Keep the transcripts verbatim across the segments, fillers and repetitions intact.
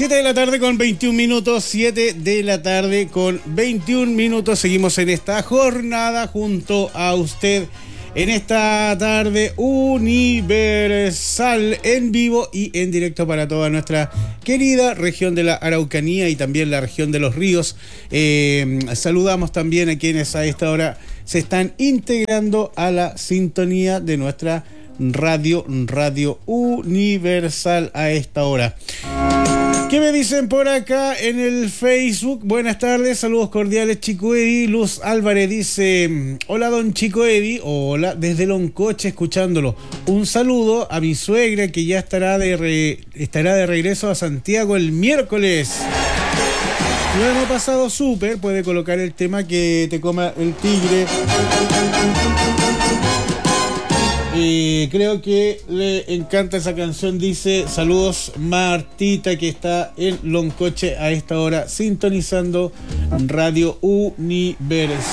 siete de la tarde con veintiún minutos, siete de la tarde con veintiún minutos. Seguimos en esta jornada junto a usted en esta tarde universal, en vivo y en directo para toda nuestra querida región de la Araucanía y también la región de los ríos. Eh, saludamos también a quienes a esta hora se están integrando a la sintonía de nuestra radio, Radio Universal a esta hora. ¿Qué me dicen por acá en el Facebook? Buenas tardes, saludos cordiales, Chico Edi. Luz Álvarez dice: hola, don Chico Edi. Hola, desde Loncoche, escuchándolo. Un saludo a mi suegra que ya estará de, re, estará de regreso a Santiago el miércoles. Lo hemos pasado súper. Puede colocar el tema Que te coma el tigre. Eh, creo que le encanta esa canción. Dice: saludos Martita, que está en Loncoche a esta hora sintonizando Radio Universal.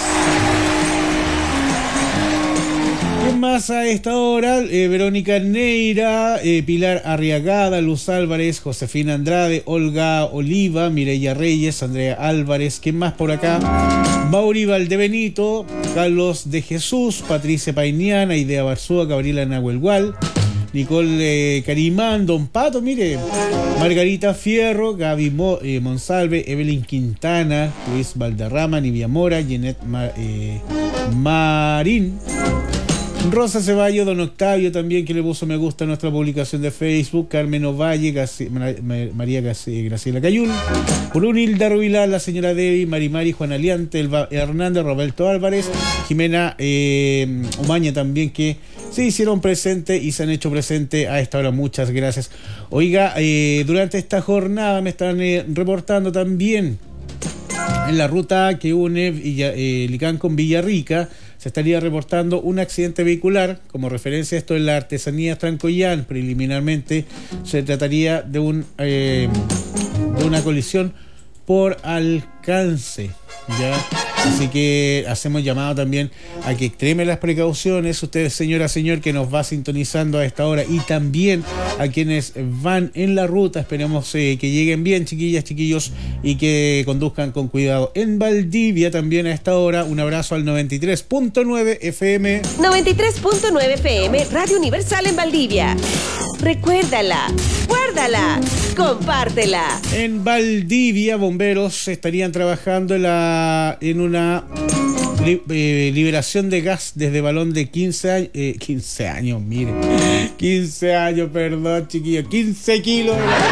¿Qué más a esta hora? Eh, Verónica Neira, eh, Pilar Arriagada, Luz Álvarez, Josefina Andrade, Olga Oliva, Mireya Reyes, Andrea Álvarez. ¿Quién más por acá? Mauri Valdebenito, Carlos de Jesús, Patricia Painiana, Idea Barzúa, Gabriela Nahuelgual, Nicole eh, Carimán, Don Pato, mire, Margarita Fierro, Gaby Mo, eh, Monsalve, Evelyn Quintana, Luis Valderrama, Nivia Mora, Jeanette Ma, eh, Marín, Rosa Ceballos, Don Octavio también, que le puso me gusta a nuestra publicación de Facebook, Carmen Ovalle, Gaci, María Gaci, Graciela Cayul, Brunilda Rubilar, la señora Debbie, Marimari, Juan Aliante, Elba Hernández, Roberto Álvarez, Jimena eh, Umaña también, que se hicieron presente y se han hecho presente a esta hora. Muchas gracias. Oiga, eh, durante esta jornada me están eh, reportando también en la ruta que une Villa, eh, Licán con Villarrica. Se estaría reportando un accidente vehicular. Como referencia, esto es la artesanía Trancoyán. Preliminarmente se trataría de un eh, de una colisión por alcance, ¿ya? Así que hacemos llamado también a que extreme las precauciones. Usted, señora, señor, que nos va sintonizando a esta hora, y también a quienes van en la ruta. Esperemos eh, que lleguen bien, chiquillas, chiquillos, y que conduzcan con cuidado. En Valdivia también a esta hora, un abrazo al noventa y tres punto nueve F M. noventa y tres punto nueve F M, Radio Universal en Valdivia. Recuérdala, guárdala, compártela. En Valdivia, bomberos estarían trabajando en, la, en una li, eh, liberación de gas desde balón de quince años. Eh, quince años, mire. quince años, perdón, chiquillos. quince kilos.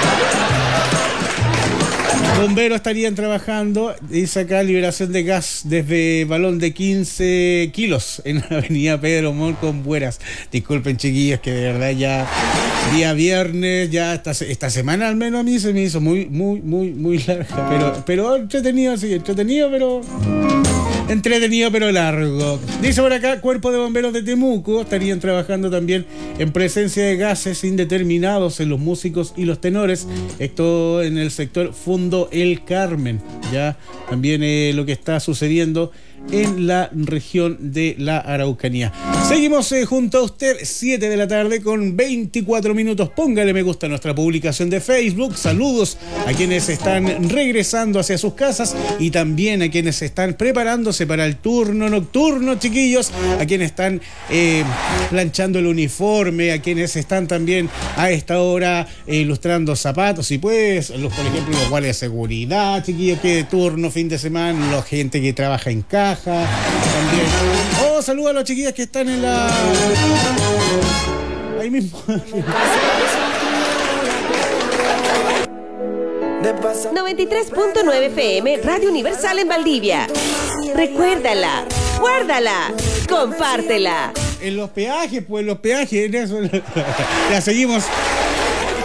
Bomberos estarían trabajando, dice acá, liberación de gas desde balón de quince kilos en la avenida Pedro Montt con Bueras. Disculpen, chiquillos, que de verdad ya día viernes, ya esta, esta semana al menos a mí se me hizo muy, muy, muy, muy larga, pero, pero entretenido, sí, entretenido, pero entretenido, pero largo. Dice por acá, Cuerpo de Bomberos de Temuco estarían trabajando también en presencia de gases indeterminados en los músicos y los tenores. Esto en el sector Fundo El Carmen. Ya también eh, lo que está sucediendo en la región de la Araucanía. Seguimos eh, junto a usted, siete de la tarde con veinticuatro minutos. Póngale me gusta a nuestra publicación de Facebook. Saludos a quienes están regresando hacia sus casas y también a quienes están preparándose para el turno nocturno, chiquillos, a quienes están eh, planchando el uniforme, a quienes están también a esta hora eh, ilustrando zapatos y pues, los, por ejemplo, los guardias de seguridad, chiquillos, que de turno, fin de semana, la gente que trabaja en caja también. Oh, saludos a los chiquillas que están en la... ahí mismo. noventa y tres punto nueve F M, Radio Universal en Valdivia. Recuérdala, guárdala, compártela. En los peajes, pues los peajes, en eso. Ya seguimos